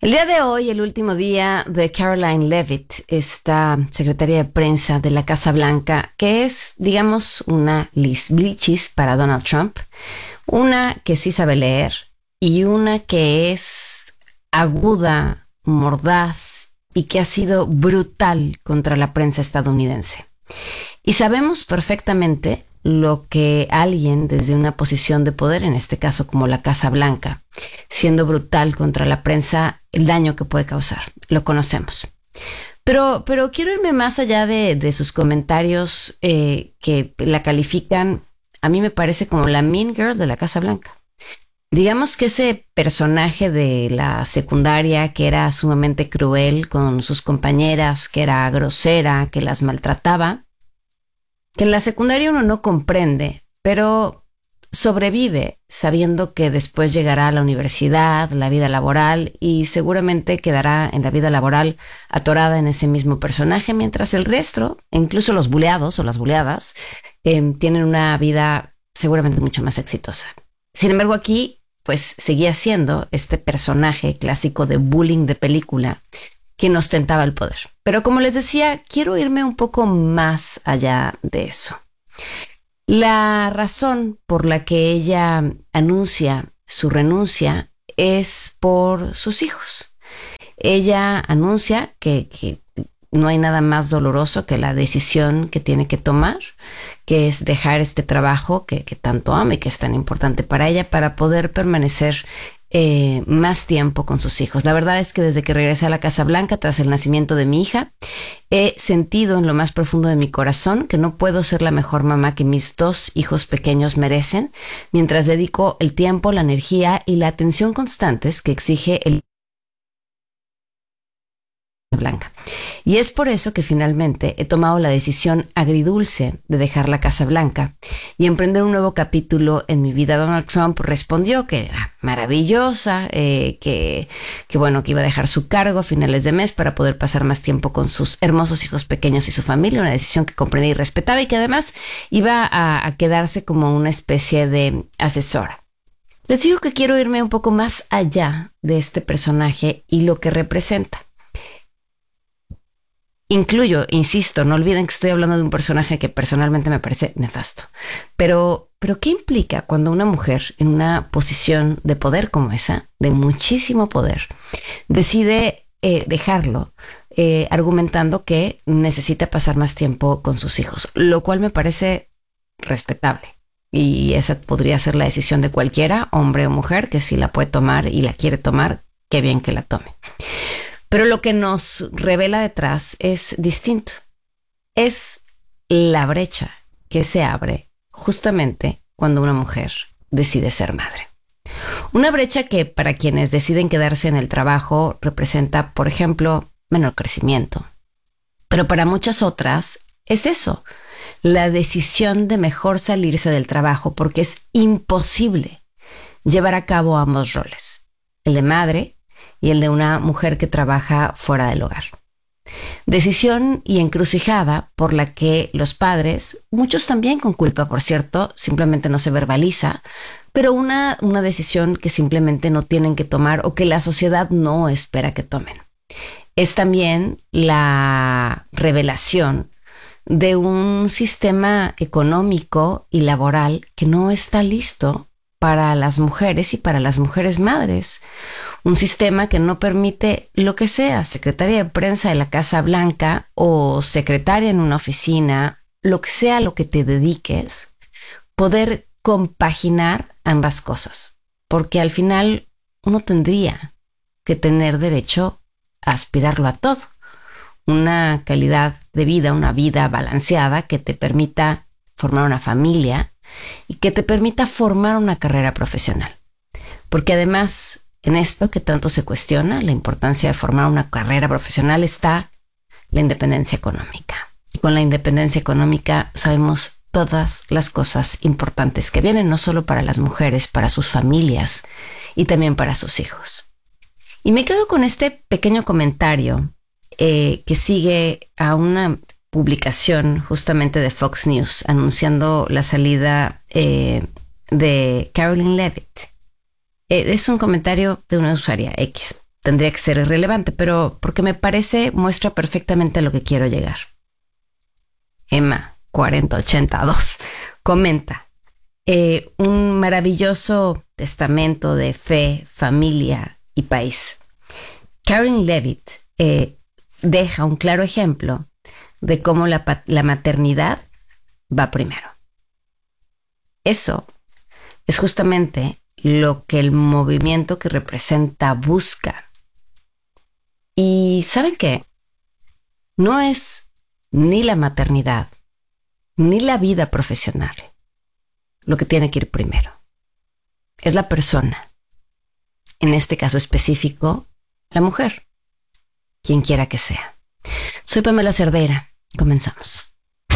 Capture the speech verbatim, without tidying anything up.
El día de hoy, el último día de Caroline Leavitt, esta secretaria de prensa de la Casa Blanca, que es, digamos, una Liz Blichis para Donald Trump, una que sí sabe leer y una que es aguda, mordaz y que ha sido brutal contra la prensa estadounidense. Y sabemos perfectamente lo que alguien desde una posición de poder, en este caso como la Casa Blanca, siendo brutal contra la prensa, el daño que puede causar. Lo conocemos. Pero, pero quiero irme más allá de, de sus comentarios eh, que la califican, a mí me parece como la Mean Girl de la Casa Blanca. Digamos que ese personaje de la secundaria que era sumamente cruel con sus compañeras, que era grosera, que las maltrataba, que en la secundaria uno no comprende, pero sobrevive sabiendo que después llegará a la universidad, la vida laboral, y seguramente quedará en la vida laboral atorada en ese mismo personaje, mientras el resto, incluso los buleados o las buleadas, eh, tienen una vida seguramente mucho más exitosa. Sin embargo, aquí pues seguía siendo este personaje clásico de bullying de película quien ostentaba el poder. Pero como les decía, quiero irme un poco más allá de eso. La razón por la que ella anuncia su renuncia es por sus hijos. Ella anuncia que, que no hay nada más doloroso que la decisión que tiene que tomar, que es dejar este trabajo que, que tanto ama y que es tan importante para ella para poder permanecer Eh, más tiempo con sus hijos. La verdad es que desde que regresé a la Casa Blanca tras el nacimiento de mi hija, he sentido en lo más profundo de mi corazón que no puedo ser la mejor mamá que mis dos hijos pequeños merecen, mientras dedico el tiempo, la energía y la atención constantes que exige el Blanca. Y es por eso que finalmente he tomado la decisión agridulce de dejar la Casa Blanca y emprender un nuevo capítulo en mi vida. Donald Trump respondió que era maravillosa, eh, que, que bueno, que iba a dejar su cargo a finales de mes para poder pasar más tiempo con sus hermosos hijos pequeños y su familia, una decisión que comprendí y respetaba y que además iba a, a quedarse como una especie de asesora. Les digo que quiero irme un poco más allá de este personaje y lo que representa. Incluyo, insisto, no olviden que estoy hablando de un personaje que personalmente me parece nefasto. Pero, pero ¿qué implica cuando una mujer en una posición de poder como esa, de muchísimo poder, decide eh, dejarlo, eh, argumentando que necesita pasar más tiempo con sus hijos? Lo cual me parece respetable. Y esa podría ser la decisión de cualquiera, hombre o mujer, que si la puede tomar y la quiere tomar, qué bien que la tome. Pero lo que nos revela detrás es distinto. Es la brecha que se abre justamente cuando una mujer decide ser madre. Una brecha que para quienes deciden quedarse en el trabajo representa, por ejemplo, menor crecimiento. Pero para muchas otras es eso, la decisión de mejor salirse del trabajo porque es imposible llevar a cabo ambos roles, el de madre y el de una mujer que trabaja fuera del hogar. Decisión y encrucijada por la que los padres, muchos también con culpa, por cierto, simplemente no se verbaliza, pero una, una decisión que simplemente no tienen que tomar o que la sociedad no espera que tomen. Es también la revelación de un sistema económico y laboral que no está listo para las mujeres y para las mujeres madres. Un sistema que no permite lo que sea, secretaria de prensa de la Casa Blanca o secretaria en una oficina, lo que sea lo que te dediques, poder compaginar ambas cosas. Porque al final uno tendría que tener derecho a aspirarlo a todo. Una calidad de vida, una vida balanceada que te permita formar una familia y que te permita formar una carrera profesional. Porque además, en esto que tanto se cuestiona, la importancia de formar una carrera profesional, está la independencia económica. Y con la independencia económica sabemos todas las cosas importantes que vienen, no solo para las mujeres, para sus familias y también para sus hijos. Y me quedo con este pequeño comentario eh, que sigue a una publicación justamente de Fox News anunciando la salida eh, de Caroline Leavitt. Eh, es un comentario de una usuaria X tendría que ser irrelevante, pero porque me parece muestra perfectamente a lo que quiero llegar. Emma, cuarenta ochenta y dos, comenta, eh, un maravilloso testamento de fe, familia y país. Karen Levitt eh, deja un claro ejemplo de cómo la, la maternidad va primero. Eso es justamente lo que el movimiento que representa busca. Y ¿saben qué? No es ni la maternidad, ni la vida profesional lo que tiene que ir primero. Es la persona. En este caso específico, la mujer. Quien quiera que sea. Soy Pamela Cerdeira. Comenzamos.